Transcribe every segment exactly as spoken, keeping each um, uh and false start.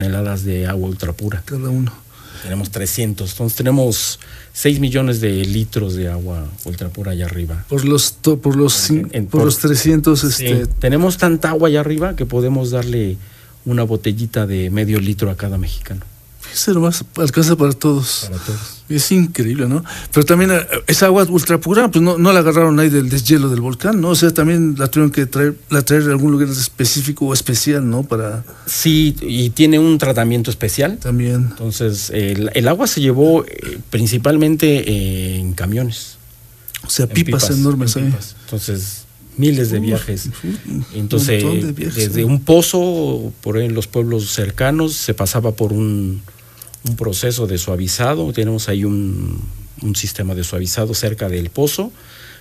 toneladas de agua ultrapura. Cada uno. Tenemos trescientos, entonces tenemos seis millones de litros de agua ultrapura allá arriba. Por los to, por los en, en, por, por los trescientos, sí, este. Tenemos tanta agua allá arriba que podemos darle una botellita de medio litro a cada mexicano. Eso nomás alcanza para todos. Para todos. Es increíble, ¿no? Pero también esa agua ultrapura, pues no, no la agarraron ahí del deshielo del volcán, ¿no? O sea, también la tuvieron que traer, la traer de algún lugar específico o especial, ¿no? Para. Sí, y tiene un tratamiento especial. También. Entonces, el, el agua se llevó eh, principalmente eh, en camiones. O sea, pipas, pipas enormes ahí. Entonces, miles de viajes. Uf, Entonces, un de viajes, desde ¿no? un pozo, por ahí en los pueblos cercanos, se pasaba por un, un proceso de suavizado. Tenemos ahí un, un sistema de suavizado cerca del pozo.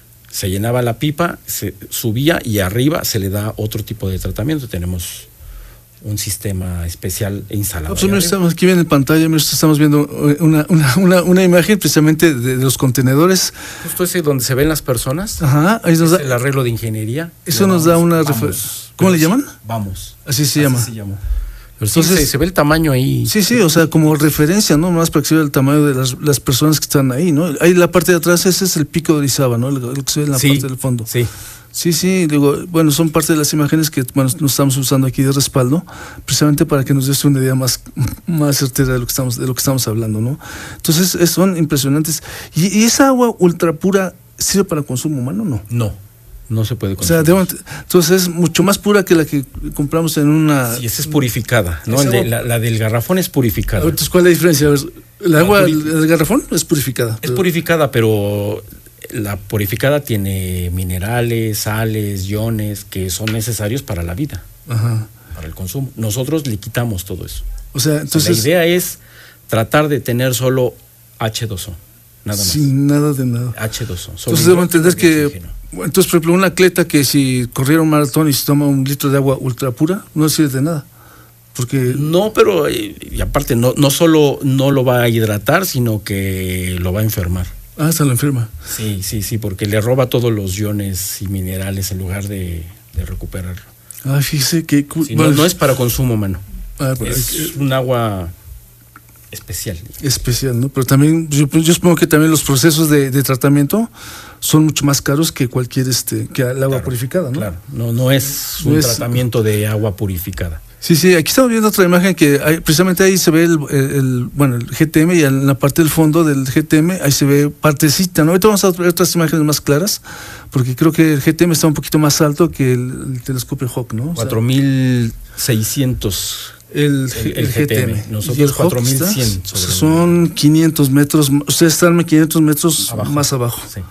Se llenaba la pipa, se subía y arriba se le da otro tipo de tratamiento. Tenemos un sistema especial instalado. No, pues estamos aquí en pantalla, estamos viendo una, una, una, una imagen precisamente de, de los contenedores. Justo ese donde se ven las personas. Ajá, ahí nos es da, el arreglo de ingeniería. Eso nos da una referencia. ¿Cómo le llaman? Vamos. Así se Así llama. Se llama. Entonces sí, se, se ve el tamaño ahí. Sí, sí, o sea, como referencia, ¿no? Más para que se vea el tamaño de las, las personas que están ahí, ¿no? Ahí la parte de atrás, ese es el pico de Orizaba, ¿no? El, el que se ve en la sí, parte del fondo. Sí. Sí, sí, digo, bueno, son parte de las imágenes que bueno, nos estamos usando aquí de respaldo, precisamente para que nos des una idea más, más certera de lo que estamos, de lo que estamos hablando, ¿no? Entonces, es, son impresionantes. ¿Y, ¿Y esa agua ultrapura sirve para consumo humano o no? No, no se puede consumir. O sea, de, entonces es mucho más pura que la que compramos en una... Sí, esa es purificada, ¿no? El de, la, la del garrafón es purificada. Entonces, ¿cuál es la diferencia? A ver, ¿el agua del garrafón es purificada? Es pero... purificada, pero... La purificada tiene minerales, sales, iones que son necesarios para la vida, ajá, para el consumo. Nosotros le quitamos todo eso. O sea, entonces... O sea, la idea es tratar de tener solo hache dos o, nada más. Sin nada de nada. hache dos o. Entonces debo entender que... Oxígeno. Entonces, por ejemplo, un atleta que si corriera un maratón y se toma un litro de agua ultra pura, no sirve de nada. Porque... No, pero y aparte no, no solo no lo va a hidratar, sino que lo va a enfermar. Ah, se lo enferma. Sí, sí, sí, porque le roba todos los iones y minerales en lugar de, de recuperarlo. Ah, fíjese que... Sí, no, no es para consumo humano. Ah, pero es que... un agua especial. Especial, ¿no? Pero también, yo, yo supongo que también los procesos de, de tratamiento son mucho más caros que cualquier, este, que el agua claro, purificada, ¿no? Claro, no, no es un no es... tratamiento de agua purificada. Sí, sí, aquí estamos viendo otra imagen que hay, precisamente ahí se ve el, el, el, bueno, el G T M y en la parte del fondo del G T M ahí se ve partecita, ¿no? Ahorita vamos a ver otras imágenes más claras, porque creo que el G T M está un poquito más alto que el, el telescopio Hawk, ¿no? cuatro mil seiscientos el, el, el G T M. Nosotros cuatro mil cien. Son quinientos metros, ustedes están quinientos metros abajo. Más abajo. Sí.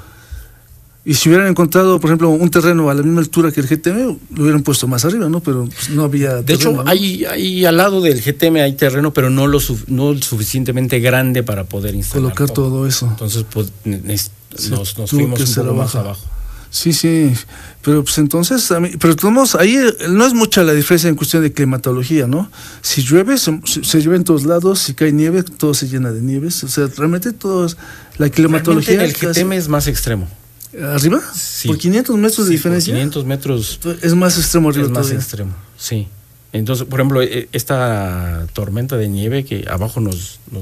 Y si hubieran encontrado, por ejemplo, un terreno a la misma altura que el G T M, lo hubieran puesto más arriba, ¿no? Pero pues, no había De terreno, hecho, ¿no? hay, hay al lado del G T M hay terreno, pero no lo no suficientemente grande para poder instalar colocar todo, todo eso. Entonces, pues, nos, nos fuimos un poco abajo. más abajo. Sí, sí, pero pues entonces, a mí, pero todos ahí no es mucha la diferencia en cuestión de climatología, ¿no? Si llueve, se, se llueve en todos lados, si cae nieve, todo se llena de nieves, o sea, realmente todo es, la climatología... Realmente el G T M es más extremo. ¿Arriba? Sí. ¿Por quinientos metros de sí, diferencia? Por quinientos metros. Es más extremo arriba Es más todavía. extremo, sí. Entonces, por ejemplo, esta tormenta de nieve que abajo nos, nos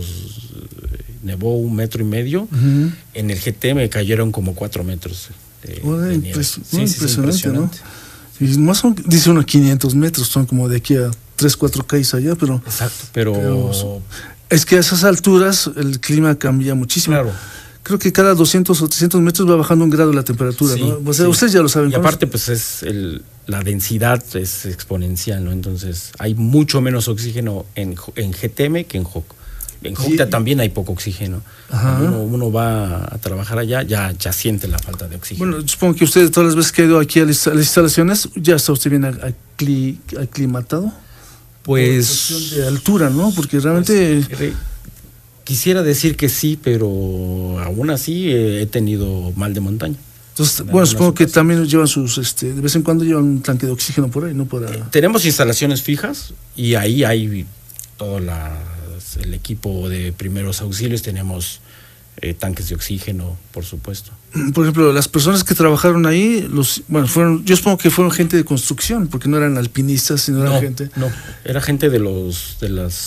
nevó un metro y medio, uh-huh. En el G T M cayeron como cuatro metros de, oh, de nieve. Impres- sí, muy sí, impresionante, impresionante, ¿no? Y más son, dice unos quinientos metros, son como de aquí a tres, cuatro calles allá, pero... Exacto, pero... pero es que a esas alturas el clima cambia muchísimo. Claro. Creo que cada doscientos o trescientos metros va bajando un grado la temperatura, sí, ¿no? O sea, sí. Ustedes ya lo saben. Y aparte, pues es el, la densidad es exponencial, ¿no? Entonces, hay mucho menos oxígeno en, en G T M que en Hawk. En Hawk sí. También hay poco oxígeno. Cuando uno, uno va a trabajar allá, ya, ya siente la falta de oxígeno. Bueno, supongo que usted todas las veces que ha ido aquí a las instalaciones, ya está usted bien acli, aclimatado. Pues... Por de altura, ¿no? Porque realmente... Pues, quisiera decir que sí, pero aún así eh, he tenido mal de montaña. Entonces, bueno, supongo que también llevan sus, este, de vez en cuando llevan un tanque de oxígeno por ahí, ¿no? Para... Eh, tenemos instalaciones fijas y ahí hay todo la, el equipo de primeros auxilios. Tenemos eh, tanques de oxígeno, por supuesto. Por ejemplo, las personas que trabajaron ahí, los, bueno, fueron, yo supongo que fueron gente de construcción, porque no eran alpinistas, sino eran no, gente. No, era gente de los de las